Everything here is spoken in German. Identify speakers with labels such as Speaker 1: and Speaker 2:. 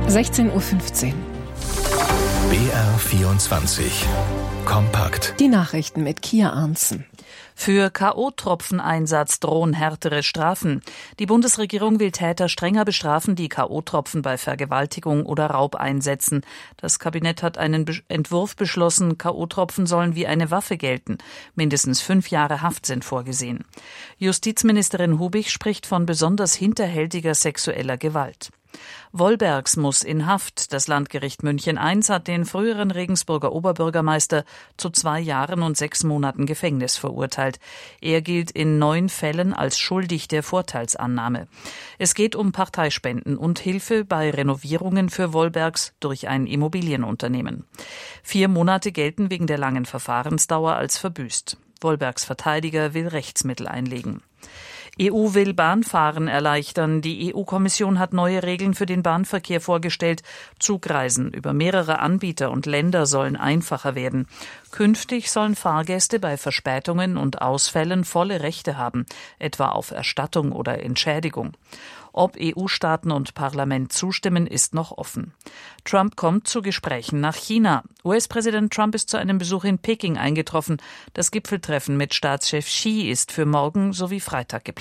Speaker 1: 16:15 Uhr.
Speaker 2: BR24 Kompakt.
Speaker 1: Die Nachrichten mit Kia Arntzen.
Speaker 3: Für K.O.-Tropfen-Einsatz drohen härtere Strafen. Die Bundesregierung will Täter strenger bestrafen, die K.O.-Tropfen bei Vergewaltigung oder Raub einsetzen. Das Kabinett hat einen Entwurf beschlossen, K.O.-Tropfen sollen wie eine Waffe gelten. Mindestens 5 Jahre Haft sind vorgesehen. Justizministerin Hubich spricht von besonders hinterhältiger sexueller Gewalt. Wollbergs muss in Haft. Das Landgericht München I hat den früheren Regensburger Oberbürgermeister zu 2 Jahren und 6 Monaten Gefängnis verurteilt. Er gilt in 9 Fällen als schuldig der Vorteilsannahme. Es geht um Parteispenden und Hilfe bei Renovierungen für Wollbergs durch ein Immobilienunternehmen. 4 Monate gelten wegen der langen Verfahrensdauer als verbüßt. Wollbergs Verteidiger will Rechtsmittel einlegen. EU will Bahnfahren erleichtern. Die EU-Kommission hat neue Regeln für den Bahnverkehr vorgestellt. Zugreisen über mehrere Anbieter und Länder sollen einfacher werden. Künftig sollen Fahrgäste bei Verspätungen und Ausfällen volle Rechte haben, etwa auf Erstattung oder Entschädigung. Ob EU-Staaten und Parlament zustimmen, ist noch offen. Trump kommt zu Gesprächen nach China. US-Präsident Trump ist zu einem Besuch in Peking eingetroffen. Das Gipfeltreffen mit Staatschef Xi ist für morgen sowie Freitag geplant.